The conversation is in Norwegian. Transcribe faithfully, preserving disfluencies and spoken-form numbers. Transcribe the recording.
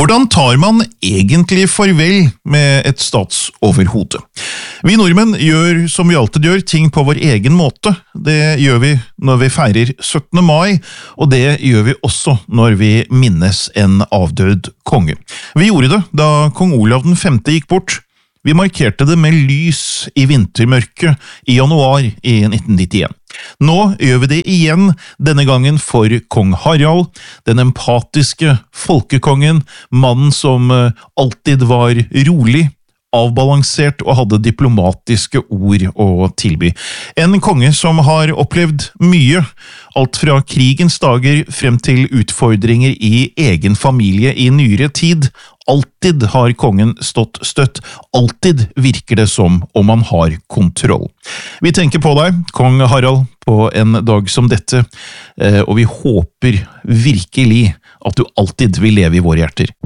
Hvordan tar man egentlig farvel med et statsoverhode? Vi nordmenn gjør som vi alltid gjør, ting på vår egen måte. Det gjør vi når vi feirer syttende mai, og det gjør vi også når vi minnes en avdød konge. Vi gjorde det da kong Olav den femte gikk bort. Vi markerte det med lys i vintermørket i januar i nitten nittien. Nå gjør vi det igjen, denne gangen for kong Harald, den empatiske folkekongen, mannen som alltid var rolig, avbalansert og hadde diplomatiske ord å tilby. En konge som har opplevd mye, alt fra krigens dager frem til utfordringer i egen familie i nyere tid. Alltid har kongen stått støtt, alltid virker det som om han har kontroll. Vi tenker på deg, kong Harald, på en dag som dette, og vi håper virkelig at du alltid vil leve i våre hjerter.